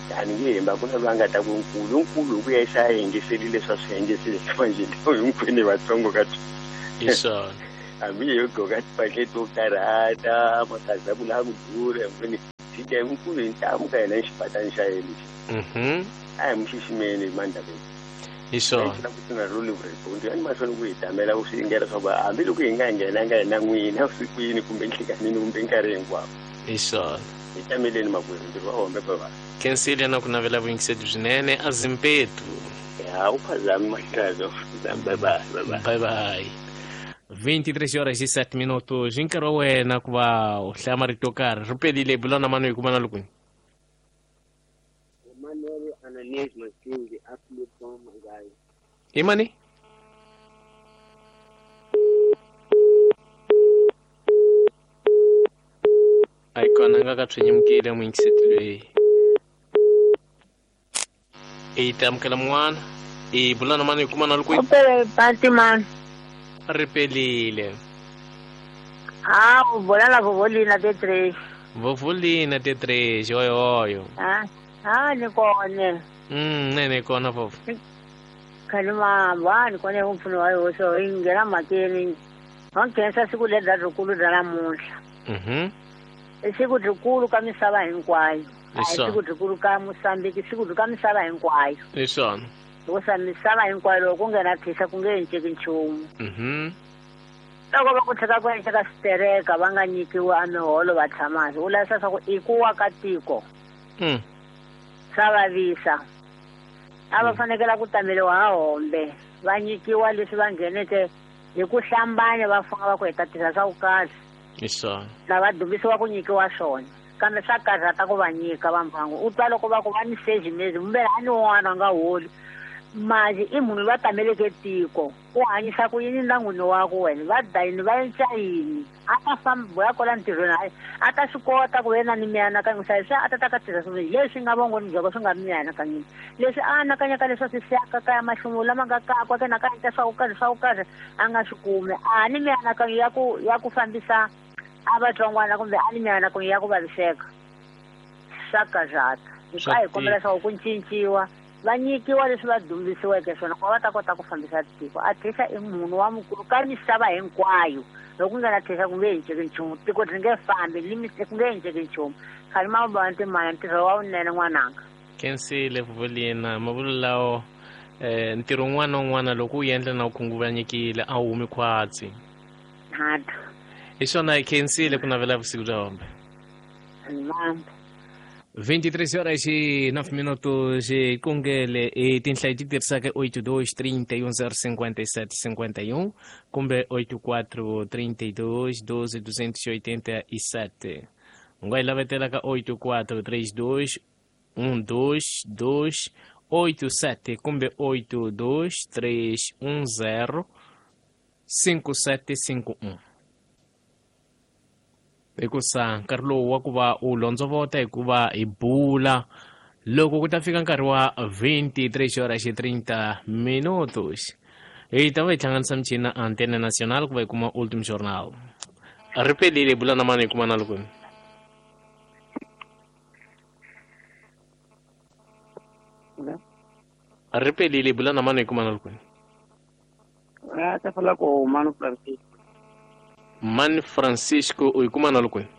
Aningihemba kuna lwangata kunkulu kuyayishaya ngiselile sasengizile manje ngumkhwene bathongo kathi Isona. Ami yogoka paketo karata makaza kula kudure mfuni sike umkhulu intamu kayena ishipata nishayeli. Mshishimeni mandaba. Isona. Kuthina rule report yani masona kuyidamela usingela soba ambile kuyingangena ngwini usikwini kumbe nhlikanini kumbe nkareni kwabo. Isona. Itameleni makwenu ndivahombe baba. Kensile na kunavela vuyisekedi swinene azimpetu. Ya uphazami mahlazo. Bye bye. 23h07 nkarhi wa wena ku va u hlaya marito karhi ri pelile bula na mano hi kuma na loko Emmanuel Ananias Masingi absolute bomb guys. i mani ai kona nga ka tswenyemukile muingiseti loyi i tamukela n'wana i bula na mano hi kuma na loko Fatima. ri pelile Bola Vovolina de tres. vovulina te3 hoyo Ni kone. nene kona vovu Kalima ni kone umfuno wayo so ingera makeni. Onkensa siku le dadu kulu dala munhla. Siku dukulu ka misava hinkwayo. Siku dukulu ka Mozambique, siku dukulu ka misava hinkwayo. Isona. Loko misava hinkwayo loko ngena thisa ku nge nceki nchumu. Loko va ku tshika ku endleka sitereka va nga nyikiwa miholo va tshamazi u lavisa swa ku i ku wa ka tiko swa vavisa a va fanekela ku tameliwa ha hombe va nyikiwa leswi va ngheneke hi ku hlambanya va fanga va ku heta tisa swa ku kahle na va dumbisiwa ku nyikiwa swona kambe swa karhata ku va nyika va mbangu u twa loko va ku va ni sejimezi mumbele a ni n'wana nga holi manje i munhu va tameleke tiko u hanyisa ku yini ndyangwini wako wena va dayini va endla yini a ta famba boya kola ntirhweni a ta swi kota ku vena ni mianakanyo swi a ta ta ka tirha swilo leswi nga vongoni byoko swi nga ri mianakanyeni leswi a anakanyaka leswi swi siyaka kaya maxungu lama nga kakwa ke na ka endla swa ku karhi a nga swi kumi a ni mianakanyo ya ku fambisa a vatsongwana kumbe a ni mianakanyo ya ku vaviseka swa karhata hi kombela swa ku cinciwa va nyikiwa leswi va dumbisiweke swona ku va ta kota ku fambisa tiko a thisa i munhu wa mukulu ka misava hinkwayo loko ku nga na thisa ku nge enceki nchumu tiko ri nge fambi limite ku nge enceki nchumu khali ma va timali ntirho wa unene n'wananga Kensile Vuvolina mavululawo ntirho wun'wana na wun'wana loko u endla na u khunguvanyekile a wu humi khwatsi hi swona Kensile ku navela vusiku bya hombe 23h09 xikongele tinhlayo ti tirhisaka 82 31 057 51 kumbe 84 32 12 287 u nga yi lavetela ka 84 32 12 287 kumbe 82 310 5751 hikusa nkarhi lowu wa ku va u londzovota hikuva hi bula loko ku ta fika nkarhi wa 23h30 hi ta va hi hlanganisa michini na antenne national ku va hi kuma ultim journal ri pelile bula na mani hi kuma na loko ri pelile bula na mani hi kuma na loko ta fala ko Manu Francisco Man Francisco u kuma na loko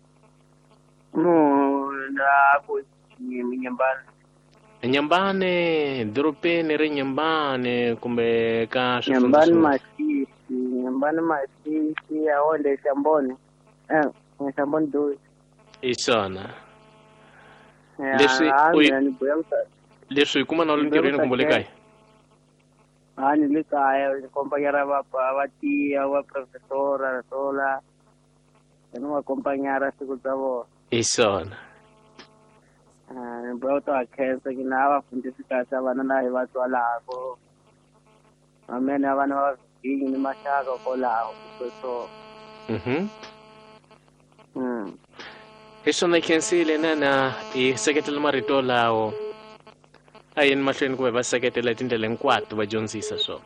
no na ko Nyambane doropeni ri Nyambane kumbe ka Nyambane Masisi aonde Shambone Shambone do isona leswi kuma na ntirhweni kumbe le kaya ni le kaya kompanyara va tia va professora sola no va kompanyara siku za vona isona boya to akhensa ke na vafundisi kahle vana na hi vatswalako amene vana va vinyi ni maxaka kolaho so isona Kensile nana i seketela marito lawo a yini mahlweni ku va seketela tindlela hinkwato va dyondzisa swona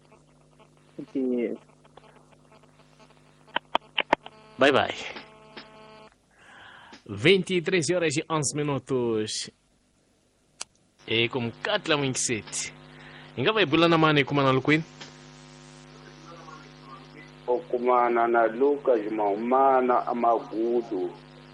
bye bye 23h11 kumkatla Winkseti. Ingaba ibula na mani kumana lukwini? Okumana na Lucas Maumana Amagudu.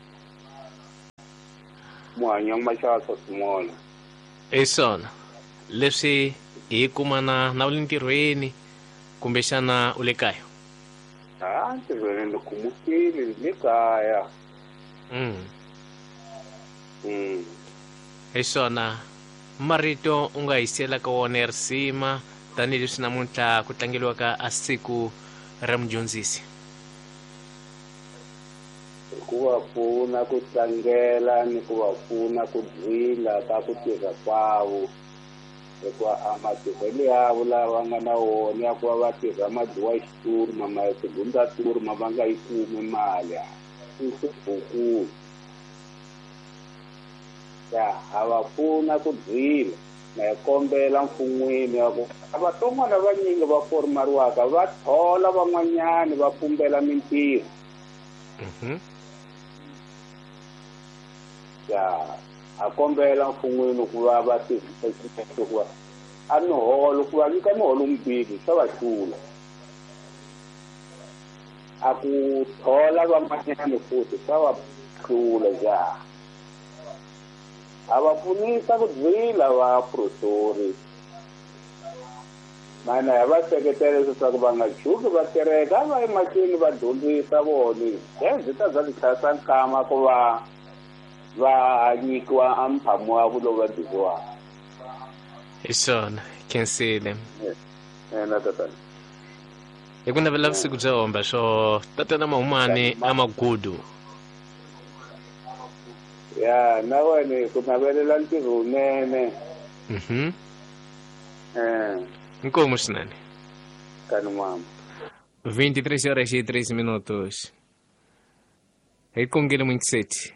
Mwanya machasa simola. Esona. Leswi kumana na ulintirweni kumbe xana u le kaya? Ntirhweni kumukile le kaya. Esona. Marito u nga hisela ka wona erisima tanihileswi namuntlha ku tlangeliwaka a siku ra mudyondzisi. Ku va pfuna ku tlangela ni ku va pfuna ku byila ka ku tirha kwavo. Hikuva a matirhelo yavo lava nga na wona ya ku va va tirha madyiwa xituru tigundza turu va nga yi kumi mali. I swibukulu. Ha va pfuna ku byila na hi kombela mfun'wini ya ku vatsongwana vanyingi va formariwaka va thola van'wanyani va pumbela mintirho. Ha kombela mfun'wini ku va tirhisa ku va a miholo ku va nyika miholo mubili swa va hlula. A ku thola van'wanyani futhi swa va hlula . A va pfunisa ku byila va professori. Mana ya va seketela leswaku va nga juki va tereka va emahlweni va dyondzisa vona. Byi ta za lichasa nkama ku va nyikiwa a mphamu wa ku lowu va dyiwaka. Hi swona khensile. Na tatana. Hi ku navela vusiku bya homba swo tatana Maumani Amagudu. Ya na wena ku navelela ntirho wunene. Inkomu swinene. Kani mama. 23 horas e 3 minutos. Hi kongile Winkseti.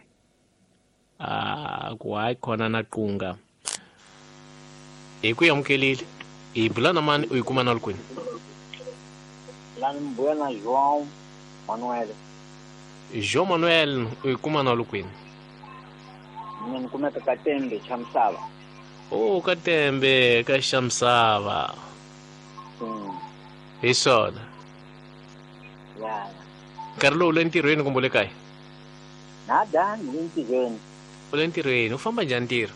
Ku hayi khona na qunga. Hi ku yamukelile. Hi bula na mani u yi kuma na lukwini? Lani mbuya na João Manuel. João Manuel u yi kuma na lukwini? Mina ni kumeka ka Tembe xa Misava. Ka Tembe ka xa Misava. Hi swona. Ya. Nkarhi lowu u le ntirhweni kumbe u le kaya? Nada, ni le ntirhweni. U le ntirhweni, u famba njhani ntirho?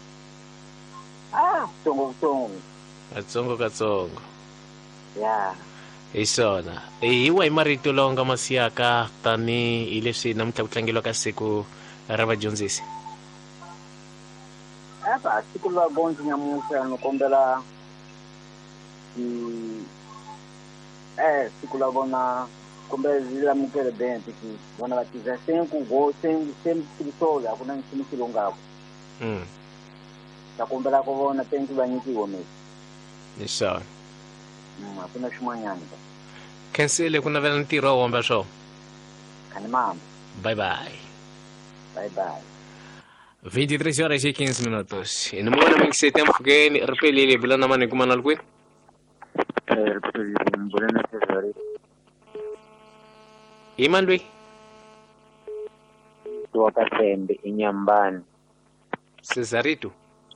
Katsongo. Ya. Hi swona. Hi wahi marito lawa nga ma siyaka tanihileswi namuntlha ku tlangeliwaka siku ra vadyondzisi? Siku la gondzi nyamusa ni kombela siku la vona kombela zilamukele bente ki vona va tiza sempre tisola ku na nchumu xilungako. Ta kombela ku vona tenti va nyikiwa mesi. Hi swona. A ku na xin'wanyana. Khensile ku navela ntirho wa homba swo. Khani mama. Bye bye. 23 horas e 15 minutos. E no momento em que você tem foguete, repele ele, bula na mano, como é que Repele, bula na Cesare. E mandui? Tua Katembe, Inyambani. Cesarito?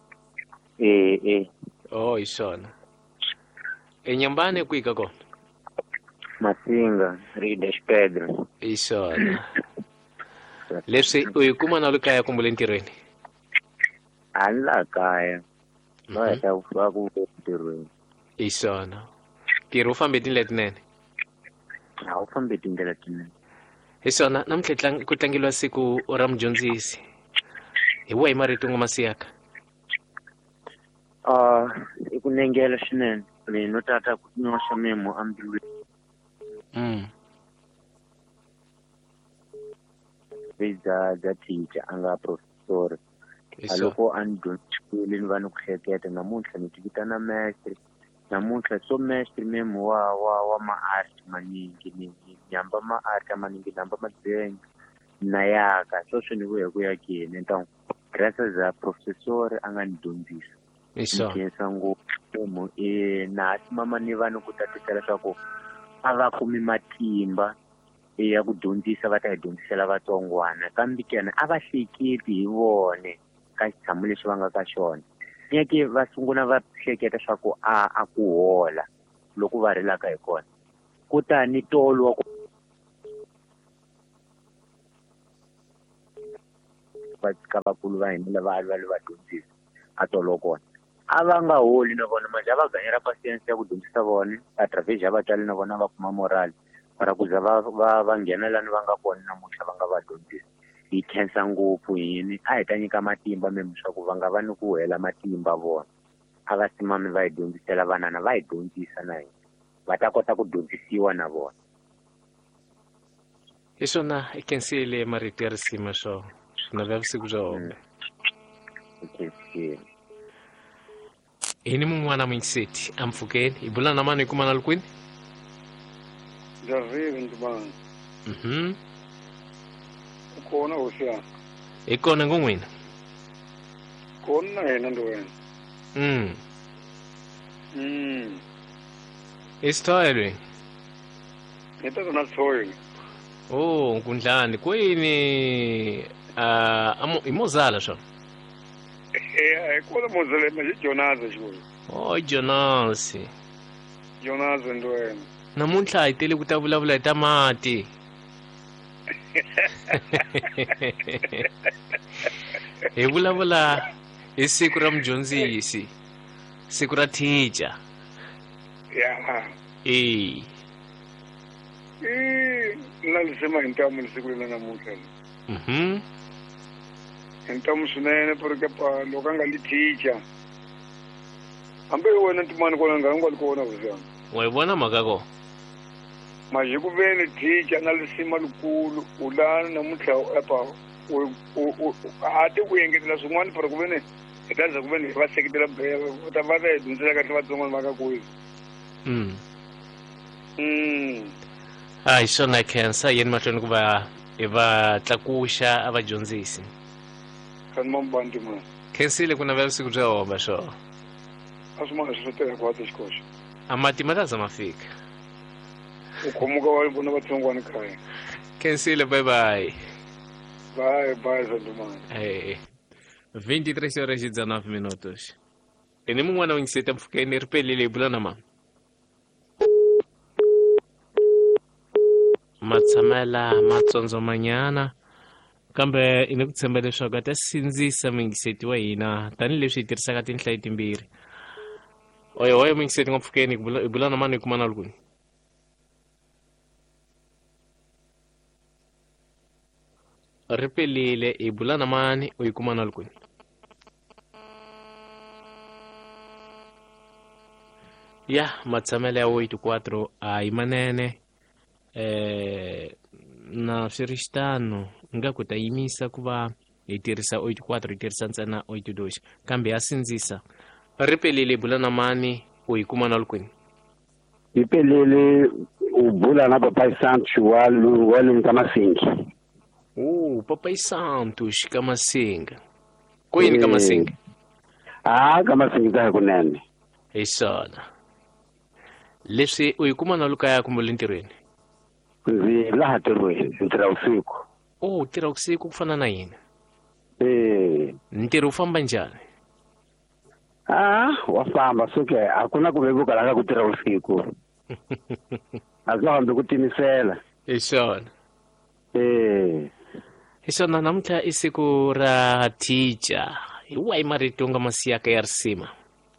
Oh, isona. Inyambani qui kako? Masinga, Rides Pedro. Isona. Leswi u yi kuma na lukaya kumbe le ntirhweni? A ni la kaya. No heta ku fa ku ntirhweni. Hi swona. Ntirho wu fambe tindlela tinene? A wu fambe tindlela tinene. Hi swona, namuntlha ku tlangeliwa siku ra mudyondzisi. Hi wahi marito u nga ma siyaka? I ku nengela swinene. Leyi no tata ku nyoxa memo ambilweni. za teacher a nga professor. Loko a ni dyondzisile ni va ni ku hleketa namuntlha ni tikitana mestre. Namuntlha so mestre memo wa ma-art maningi ni nyamba ma-art maningi namba madenga na yaka so swi ni vuye ku yakeni ntangu gracias za professor a nga ni dyondzisa. Nkhensa ngopfu na mama ni va ni ku tatisela swa ku a va kumi matimba ya ku dyondzisa va ta hi dyondzisela vatsongwana kambe kena a va hleketi hi vone ka xitshamo lexi va nga ka xona nyeke va sungula va hleketa swa ku a ku hola loko va rilaka hi kona kutani tolo wa va ka vakulu va hina lava va le vadyondzisi a tolo kona a va nga holi na vona manje a va ganyela patience ya ku dyondzisa vona atravage ya vatswari na vona va kuma morali para ku za va nghena lani va nga kona namuntlha va nga va dyondzisi hi khensa ngopfu yini a hi ta nyika matimba memi swa ku va nga va ni ku hela matimba vona a va simami va hi dyondzisela vanana va hi dyondzisa na hina va ta kota ku dyondzisiwa na vona hi swona i khensile marito ya risima swo na vusiku bya hombe ini mun'wana Muyingiseti Amfukeni hi bula na mani hi kumana lukwini Javile Ndumani ukona hoxa hi kona ngwina kona yena ndo wena isithoyelwe ngita na thoyile oh nkundlani kwini imozala sho kona mozale manje Jonas sho oh Jonas ndo wena namuntlha hi tele ku ta vulavula hi ta mati hi vulavula hi siku ra mudyondzisi siku ra teacher ya na lisema hi ntamu ni siku leri namuntlha hi ntamu swinene porque pa loko a nga li teacher hambi wena Ntumani kona nga li kona vusiwana wa yi vona mhaka ko manje ku ve ni teacher na lisima lukulu ulana namuntlha apa a ti ku engetela swin'wana para ku ve ni hi ta za ku ve ni va seketela ta va ta hi dyondzela kahle vatsongo va ka kuyi hi swona khensa yeni mahlweni ku va hi va tlakuxa a vadyondzisi kani mambandi mani khensile ku navela vusiku bya homba swo a swin'wana swi tirha ku hata xikoxo a mati ma ta za ma fika u khomuka va vona vatsongwana kaya khensile bye bye Zandumani 23 horas e 19 minutos ini mun'wana Muyingiseti Amfukeni ri pelile hi bula na mani matshamela matsondzomanyana kambe ini ku tshemba leswaku a ta sindzisa Muyingiseti wa hina tanihileswi hi tirhisaka tinhlayo timbirhi oye Muyingiseti Amfukeni hi bula na mani hi kumana lukuni ri pelile hi bula na mani u yi kumana lukuni ya matshamelo ya 84 a hi manene na swirixitano nga ku ta yimisa ku va hi tirhisa 84 hi tirhisa ntsena 82 kambe ya sindzisa ri pelile hi bula na mani u yi kumana lukuni hi pelile u bula na Papai Santos wa le Kamasingi Papai Santos Kamasinga kwini Kamasinga Kamasingi ta kunene hi swona leswi u yi kuma na luka ya kumbe entirhweni ndzi laha tirhweni ndzi tirha usiku u tirha usiku ku fana na yini ntirho wu famba njhani wa famba suke a ku na ku vevuka laha ku tirha usiku a swo hambi ku timisela hi swona hi swona namuntlha i siku ra teacher hi wahi marito u nga ma siyaka ya risima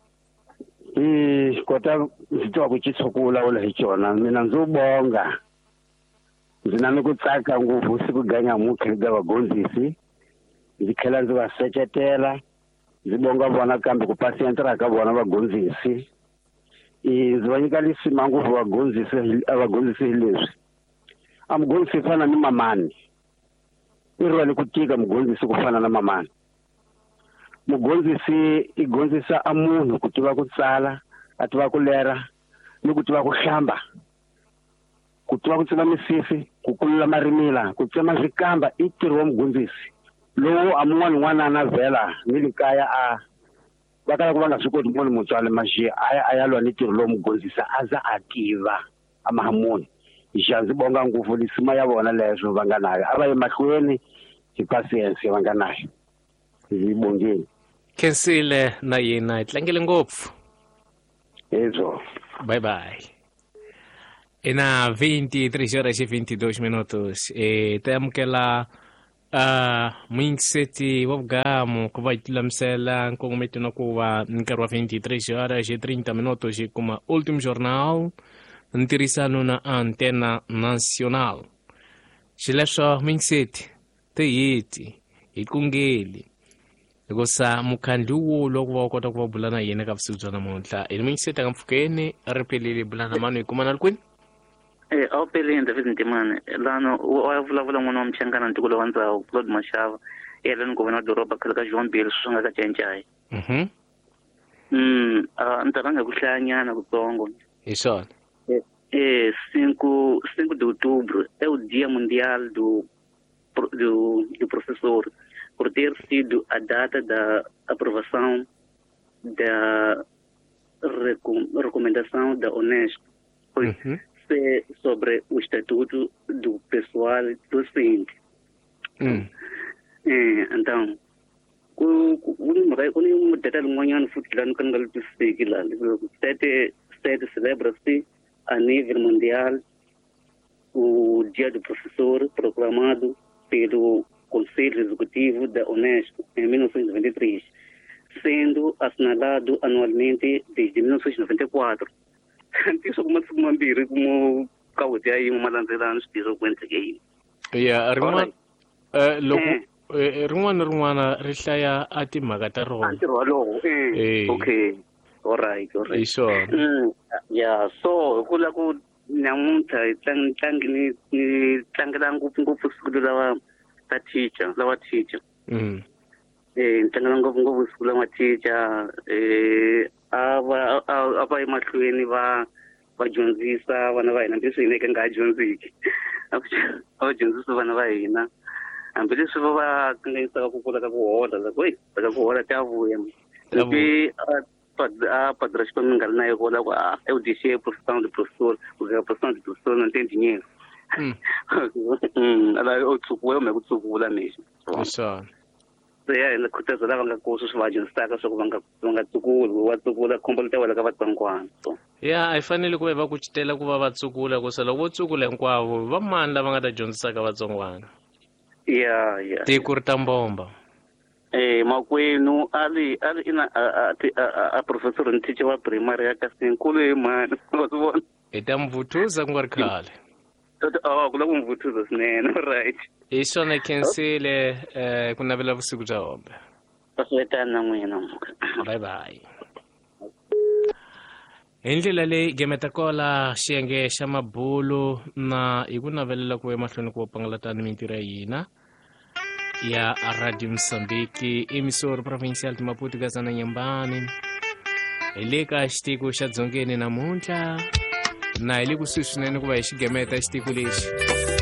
kota ndzi twa ku chitshokula wula hi xona mina ndzi bonga ndzi na ni ku tsaka ngopfu siku ganya mukhe ga vagondzisi ndzi tlhela ndzi va seketela ndzi bonga vona kambe ku pasiyentira ka vona vagondzisi ndzi va nyika lisima ngopfu vagondzisi leswi a mugondzisi fana ni mamani i rhwele ku tika mugondzisi ku fana na mamani mugondzisi i gondzisa a munhu ku tiva ku tsala a tiva ku lera ni ku tiva ku hlamba ku tiva ku tsema misisi ku kulula marimila ku tsema zvikamba i ntirho wa mugondzisi lowu a mun'wana na vhela ni le kaya va kala ku va nga swi koti munhu mutswali maxiya a ya lwa ni ntirho lowu mugondzisa a za a tiva a mahamuni xa ndzi bonga ngopfu lisima ya vona leswo va nga nayo a va yi mahlweni hi patience va nga nayo hi bongeni Khensile na yena tlangele ngopfu. Eso. Bye bye. Ina 23 horas e 22 minutos. Te amukela muingiseti wa vugamu ku va tilamisela nkongometo na ku va nkarhi wa 23 horas e 30 minutos kuma Último Jornal ntirhisano na Antena Nacional. Xileswo muingiseti te yeti hi kungeli loko sa mukhandluwo loko va kota ku va bula na yena ka vusiku bya namuntlha muingiseti ka mpfhukeni ri pelile bula na mano hi kuma na likwini. A wu peleni David Ntimane lano wa vulavula n'wana wa Mchangana ntiko lowa ndzawu Claude Mashava yelani ku vona doroba khale ka Jean Bill swi nga ka cencayi ni ta rhanga ku hlayanyana kutsongo hi swona 5 de outubro é o Dia Mundial do Professor, por ter sido a data da aprovação da recomendação da Unesco sobre o Estatuto do Pessoal Docente. Então, o detalhe manhã no futebol não can galpo lá. Sete celebra-se a nível mundial o Dia do Professor, proclamado pelo Conselho Executivo da Unesco em 1993, sendo assinalado anualmente desde 1994. Isso como se manter como causa aí uma lançada disso quanto que ya rin'wana ri hlaya a timhaka ta rona. Okay, all right. Hi swona. Yeah, so kula ku namuntlha tlangela ngopfu siku lawa teacher tlangela ngopfu siku lawa teacher a va emahlweni va dyondzisa vana va hina leswi hina nga dyondziki a va dyondzisa vana va hina hambileswi va kanganyisaka ku kula ka ku hola ka ku hola ta vuya loko padre Xipano nga ri na yona la ku eu deixei a profissão de professor porque a profissão de professor não tem dinheiro ela eu me kutsukula mesmo isso ina khutaza lava nga koso swi va dyondzisaka swa ku va nga tsukuli wa tsukula khombo lita wela ka vatsongwana ya a yi fanele ku va kucitela ku va va tsukula ku sa loko vo tsukula hinkwavo va mani lava nga ta dyondzisaka vatsongwana ya tiko ri ta mbomba makwenu ali ina a professor ni teacher wa primary ya ka Senkulu mani wa swivona hi ta mvuthuza ku nga ri khale kula ku mvuthuza swinene right hi swona Khensile ku navela vusiku bya hombe paswetana na n'wina bye bye. Hi ndlela leyi gemeta kola xiyenge xa mabulu na hi ku navelela ku emahlweni ku pangalatana mintirho ya hina ya Radio Msambiki emisoro provincial de Maputo Gazana Nyambani hi le ka xitiko xa dzongeni namuntlha na hi le kusuhi swinene ku va hi xigemeta xitiko lexi